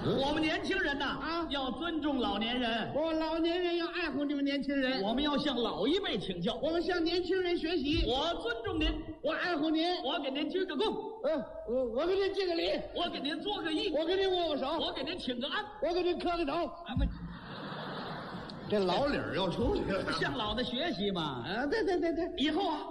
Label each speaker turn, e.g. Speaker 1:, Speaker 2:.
Speaker 1: 我们年轻人呐，要尊重老年人。
Speaker 2: 老年人要爱护你们年轻人。
Speaker 1: 我们要向老一辈请教。
Speaker 2: 我们向年轻人学习。
Speaker 1: 我尊重您，
Speaker 2: 我爱护您。
Speaker 1: 我给您鞠个躬。
Speaker 2: 我给您敬个礼。
Speaker 1: 我给您做个揖。
Speaker 2: 我给您握握手。
Speaker 1: 我给您请个安。
Speaker 2: 我给您磕个头。这老理儿又出去了。
Speaker 1: 向老的学习嘛。
Speaker 2: 对。
Speaker 1: 以后啊，